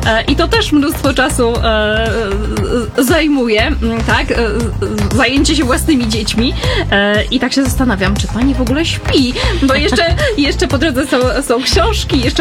i to też mnóstwo czasu zajmuje, tak? Zajęcie się własnymi dziećmi i tak się zastanawiam, czy pani w ogóle śpi, bo jeszcze po drodze są książki, jeszcze